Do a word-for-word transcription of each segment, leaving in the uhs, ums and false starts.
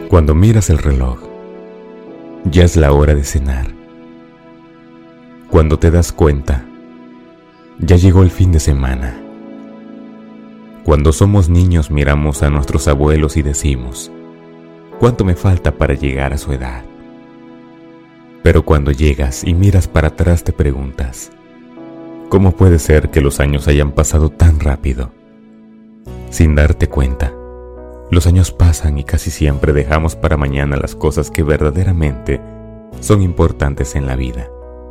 Cuando miras el reloj, ya es la hora de cenar. Cuando te das cuenta, ya llegó el fin de semana. Cuando somos niños miramos a nuestros abuelos y decimos, ¿cuánto me falta para llegar a su edad? Pero cuando llegas y miras para atrás te preguntas, ¿cómo puede ser que los años hayan pasado tan rápido? Sin darte cuenta, los años pasan y casi siempre dejamos para mañana las cosas que verdaderamente son importantes en la vida.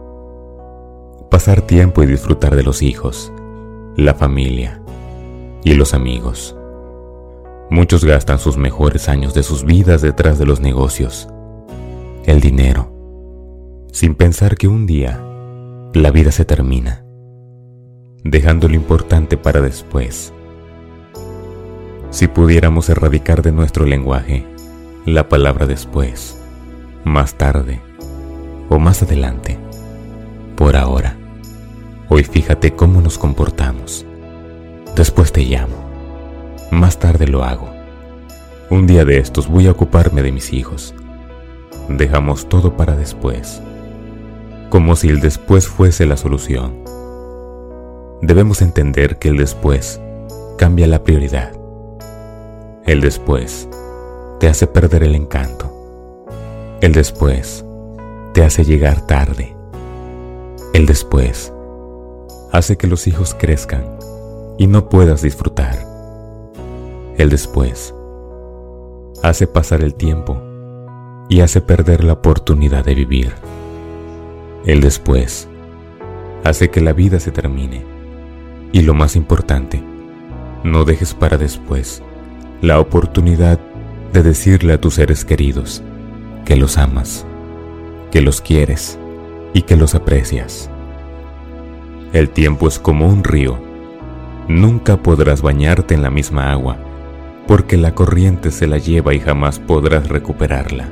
Pasar tiempo y disfrutar de los hijos, la familia y los amigos. Muchos gastan sus mejores años de sus vidas detrás de los negocios, el dinero, sin pensar que un día la vida se termina, dejando lo importante para después. Si pudiéramos erradicar de nuestro lenguaje la palabra después, más tarde o más adelante, por ahora, hoy fíjate cómo nos comportamos. Después te llamo, más tarde lo hago. Un día de estos voy a ocuparme de mis hijos. Dejamos todo para después, como si el después fuese la solución. Debemos entender que el después cambia la prioridad. El después te hace perder el encanto. El después te hace llegar tarde. El después hace que los hijos crezcan y no puedas disfrutar. El después hace pasar el tiempo y hace perder la oportunidad de vivir. El después hace que la vida se termine. Y lo más importante, no dejes para después la oportunidad de decirle a tus seres queridos que los amas, que los quieres y que los aprecias. El tiempo es como un río. Nunca podrás bañarte en la misma agua, porque la corriente se la lleva y jamás podrás recuperarla.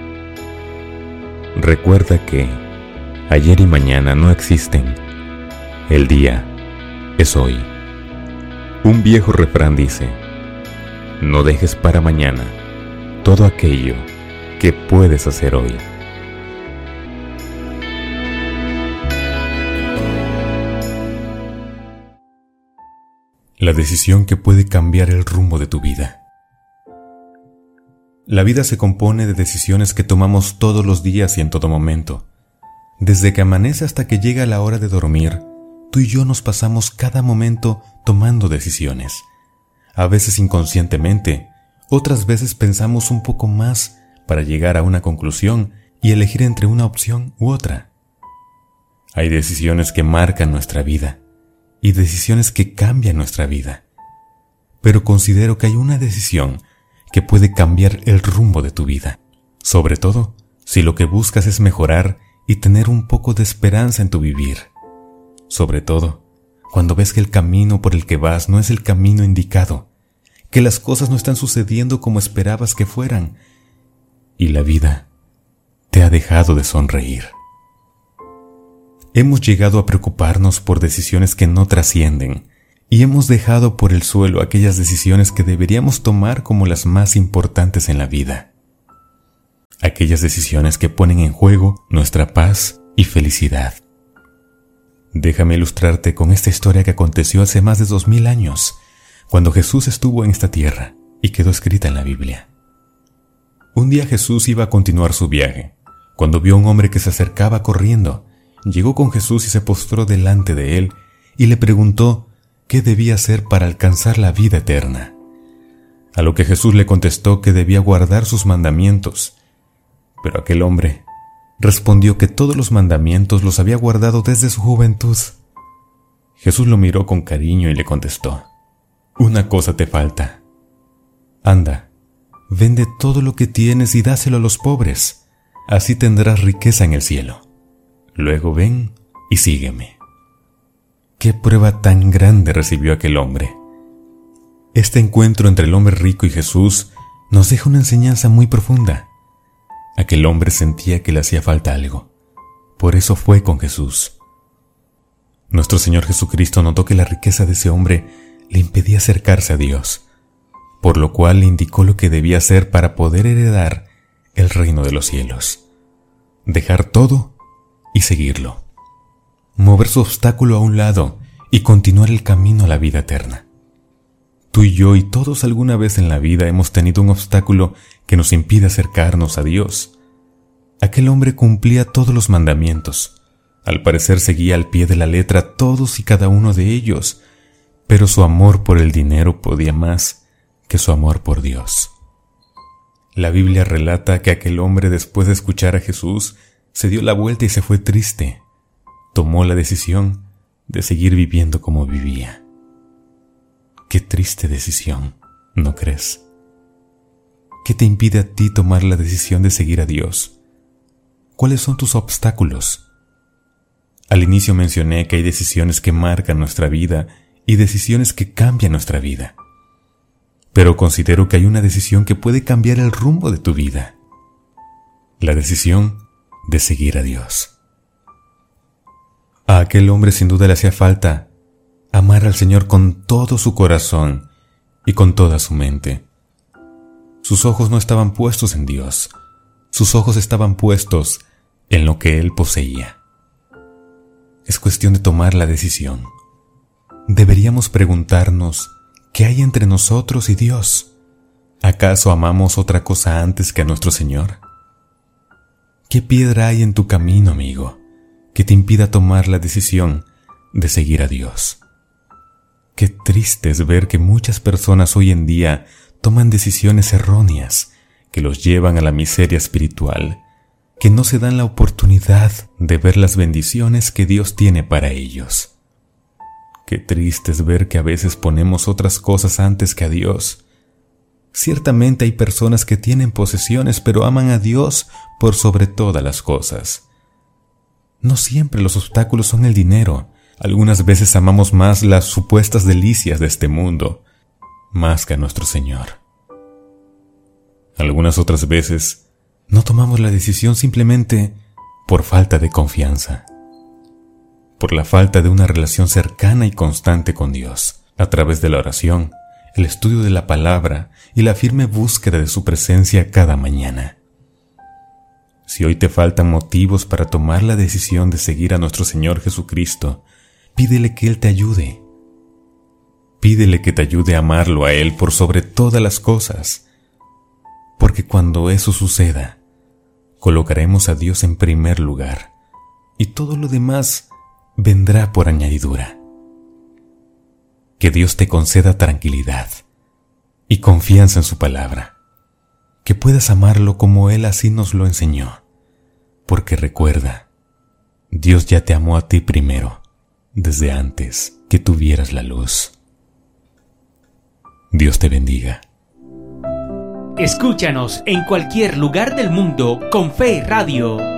Recuerda que ayer y mañana no existen. El día es hoy. Un viejo refrán dice, no dejes para mañana todo aquello que puedes hacer hoy. La decisión que puede cambiar el rumbo de tu vida. La vida se compone de decisiones que tomamos todos los días y en todo momento. Desde que amanece hasta que llega la hora de dormir, tú y yo nos pasamos cada momento tomando decisiones. A veces inconscientemente, otras veces pensamos un poco más para llegar a una conclusión y elegir entre una opción u otra. Hay decisiones que marcan nuestra vida y decisiones que cambian nuestra vida. Pero considero que hay una decisión que puede cambiar el rumbo de tu vida, sobre todo si lo que buscas es mejorar y tener un poco de esperanza en tu vivir. Sobre todo cuando ves que el camino por el que vas no es el camino indicado, que las cosas no están sucediendo como esperabas que fueran, y la vida te ha dejado de sonreír. Hemos llegado a preocuparnos por decisiones que no trascienden, y hemos dejado por el suelo aquellas decisiones que deberíamos tomar como las más importantes en la vida. Aquellas decisiones que ponen en juego nuestra paz y felicidad. Déjame ilustrarte con esta historia que aconteció hace más de dos mil años, cuando Jesús estuvo en esta tierra y quedó escrita en la Biblia. Un día Jesús iba a continuar su viaje, cuando vio a un hombre que se acercaba corriendo. Llegó con Jesús y se postró delante de él y le preguntó qué debía hacer para alcanzar la vida eterna. A lo que Jesús le contestó que debía guardar sus mandamientos. Pero aquel hombre respondió que todos los mandamientos los había guardado desde su juventud. Jesús lo miró con cariño y le contestó, una cosa te falta. Anda, vende todo lo que tienes y dáselo a los pobres, así tendrás riqueza en el cielo. Luego ven y sígueme. ¿Qué prueba tan grande recibió aquel hombre? Este encuentro entre el hombre rico y Jesús nos deja una enseñanza muy profunda. Aquel hombre sentía que le hacía falta algo. Por eso fue con Jesús. Nuestro Señor Jesucristo notó que la riqueza de ese hombre le impedía acercarse a Dios. por lo cual le indicó lo que debía hacer para poder heredar el reino de los cielos. Dejar todo y seguirlo. Mover su obstáculo a un lado y continuar el camino a la vida eterna. Tú y yo y todos alguna vez en la vida hemos tenido un obstáculo que nos impide acercarnos a Dios. Aquel hombre cumplía todos los mandamientos. Al parecer seguía al pie de la letra todos y cada uno de ellos, pero su amor por el dinero podía más que su amor por Dios. La Biblia relata que aquel hombre, después de escuchar a Jesús, se dio la vuelta y se fue triste. Tomó la decisión de seguir viviendo como vivía. Qué triste decisión, ¿no crees? ¿Qué te impide a ti tomar la decisión de seguir a Dios? ¿Cuáles son tus obstáculos? Al inicio mencioné que hay decisiones que marcan nuestra vida y decisiones que cambian nuestra vida. Pero considero que hay una decisión que puede cambiar el rumbo de tu vida. La decisión de seguir a Dios. A aquel hombre sin duda le hacía falta amar al Señor con todo su corazón y con toda su mente. Sus ojos no estaban puestos en Dios, sus ojos estaban puestos en lo que él poseía. Es cuestión de tomar la decisión. Deberíamos preguntarnos, ¿qué hay entre nosotros y Dios? ¿Acaso amamos otra cosa antes que a nuestro Señor? ¿Qué piedra hay en tu camino, amigo, que te impida tomar la decisión de seguir a Dios? Qué triste es ver que muchas personas hoy en día toman decisiones erróneas que los llevan a la miseria espiritual, que no se dan la oportunidad de ver las bendiciones que Dios tiene para ellos. Qué triste es ver que a veces ponemos otras cosas antes que a Dios. Ciertamente hay personas que tienen posesiones, pero aman a Dios por sobre todas las cosas. No siempre los obstáculos son el dinero. Algunas veces amamos más las supuestas delicias de este mundo, más que a nuestro Señor. Algunas otras veces no tomamos la decisión simplemente por falta de confianza, por la falta de una relación cercana y constante con Dios, a través de la oración, el estudio de la palabra y la firme búsqueda de su presencia cada mañana. Si hoy te faltan motivos para tomar la decisión de seguir a nuestro Señor Jesucristo, pídele que Él te ayude. Pídele que te ayude a amarlo a Él por sobre todas las cosas, porque cuando eso suceda, colocaremos a Dios en primer lugar y todo lo demás vendrá por añadidura. Que Dios te conceda tranquilidad y confianza en su palabra, que puedas amarlo como Él así nos lo enseñó, porque recuerda, Dios ya te amó a ti primero, desde antes que tuvieras la luz. Dios te bendiga. Escúchanos en cualquier lugar del mundo con Fe Radio.